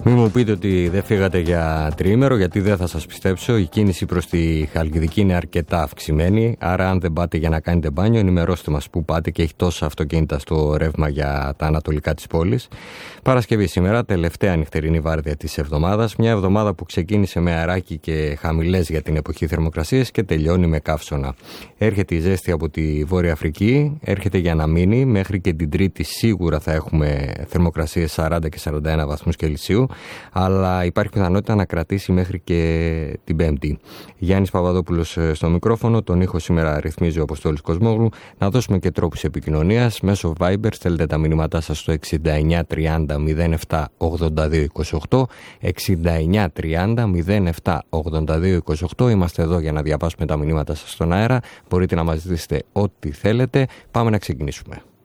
Μην μου πείτε ότι δεν φύγατε για τριήμερο, γιατί δεν θα σας πιστέψω. Η κίνηση προς τη Χαλκιδική είναι αρκετά αυξημένη. Άρα, αν δεν πάτε για να κάνετε μπάνιο, ενημερώστε μας που πάτε και έχει τόσα αυτοκίνητα στο ρεύμα για τα ανατολικά της πόλης. Παρασκευή σήμερα, τελευταία νυχτερινή βάρδια της εβδομάδας. Μια εβδομάδα που ξεκίνησε με αεράκι και χαμηλές για την εποχή θερμοκρασίας και τελειώνει με καύσωνα. Έρχεται η ζέστη από τη Βόρεια Αφρική, έρχεται για να μείνει. Μέχρι και την Τρίτη σίγουρα θα έχουμε θερμοκρασίες 40 και 41 βαθμούς Κελσίου. Αλλά υπάρχει πιθανότητα να κρατήσει μέχρι και την Πέμπτη. Γιάννης Παπαδόπουλος στο μικρόφωνο, τον ήχο σήμερα ρυθμίζει ο Αποστόλης Κοσμόγλου. Να δώσουμε και τρόπους επικοινωνίας μέσω Viber. Στέλνετε τα μηνύματά σας στο 69 30 07 82 28. 69 30 07 82 28. Είμαστε εδώ για να διαβάσουμε τα μηνύματα σας στον αέρα. Μπορείτε να μας ζητήσετε ό,τι θέλετε. Πάμε να ξεκινήσουμε.